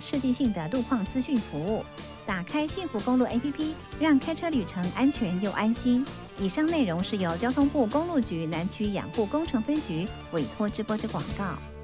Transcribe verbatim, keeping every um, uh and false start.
设计性的路况资讯服务。打开幸福公路 A P P， 让开车旅程安全又安心。以上内容是由交通部公路局南区养护工程分局委托直播之广告。